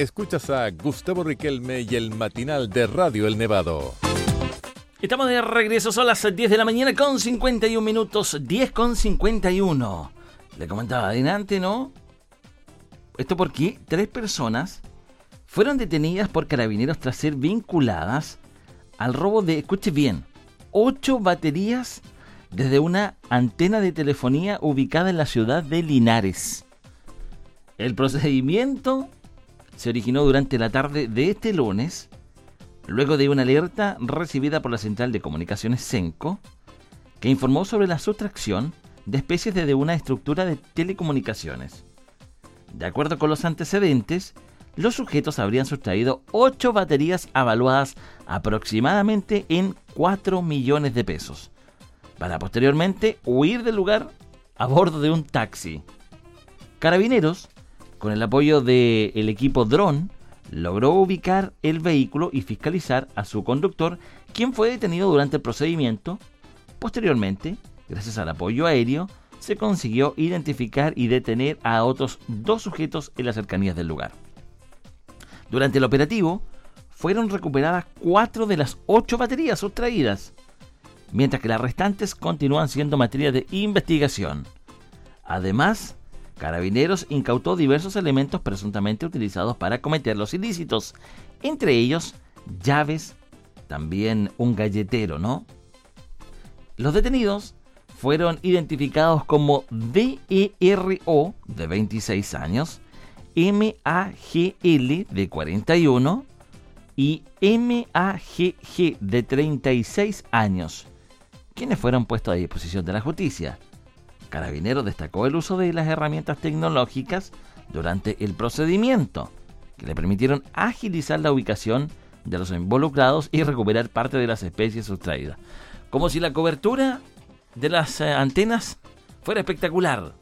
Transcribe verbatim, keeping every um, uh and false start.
Escuchas a Gustavo Riquelme y el matinal de Radio El Nevado. Estamos de regreso, son las diez de la mañana con cincuenta y un minutos, diez con cincuenta y uno. Le comentaba adelante, ¿no? Esto porque tres personas fueron detenidas por carabineros tras ser vinculadas al robo de, escuche bien, ocho baterías desde una antena de telefonía ubicada en la ciudad de Linares. El procedimiento se originó durante la tarde de este lunes, luego de una alerta recibida por la Central de Comunicaciones Senco, que informó sobre la sustracción de especies desde una estructura de telecomunicaciones. De acuerdo con los antecedentes, los sujetos habrían sustraído ocho baterías avaluadas aproximadamente en cuatro millones de pesos, para posteriormente huir del lugar a bordo de un taxi. Carabineros, con el apoyo del equipo dron, logró ubicar el vehículo y fiscalizar a su conductor, quien fue detenido durante el procedimiento. Posteriormente, gracias al apoyo aéreo, se consiguió identificar y detener a otros dos sujetos en las cercanías del lugar. Durante el operativo, fueron recuperadas cuatro de las ocho baterías sustraídas, mientras que las restantes continúan siendo materia de investigación. Además, Carabineros incautó diversos elementos presuntamente utilizados para cometer los ilícitos, entre ellos llaves, también un galletero, ¿no? Los detenidos fueron identificados como D E R O, de veintiséis años, M A G L, de cuarenta y uno, y M A G G, de treinta y seis años, quienes fueron puestos a disposición de la justicia. Carabineros destacó el uso de las herramientas tecnológicas durante el procedimiento, que le permitieron agilizar la ubicación de los involucrados y recuperar parte de las especies sustraídas. Como si la cobertura de las eh, antenas fuera espectacular.